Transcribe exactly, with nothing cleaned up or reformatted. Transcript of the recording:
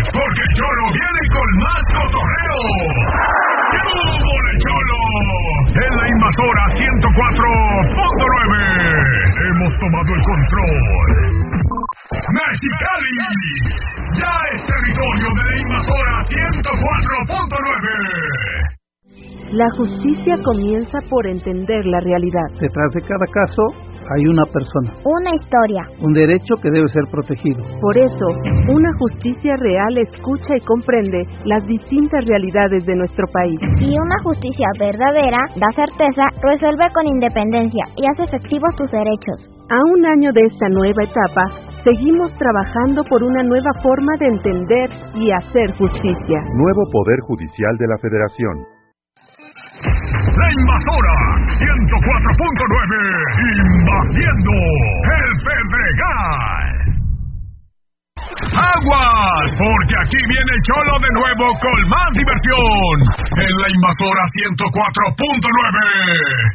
porque el Cholo viene con más cotorreo. ¡Qué el Cholo! En la Invasora ciento cuatro punto nueve hemos tomado el control. Mexicali ya es territorio de la Invasora ciento cuatro punto nueve. La justicia comienza por entender la realidad. Detrás de cada caso hay una persona, una historia, un derecho que debe ser protegido. Por eso, una justicia real escucha y comprende las distintas realidades de nuestro país. Y una justicia verdadera da certeza, resuelve con independencia y hace efectivos tus derechos. A un año de esta nueva etapa, seguimos trabajando por una nueva forma de entender y hacer justicia. Nuevo Poder Judicial de la Federación. La Invasora ciento cuatro punto nueve, invadiendo el Pedregal. ¡Aguas! Porque aquí viene el Cholo de nuevo con más diversión en la Invasora ciento cuatro punto nueve.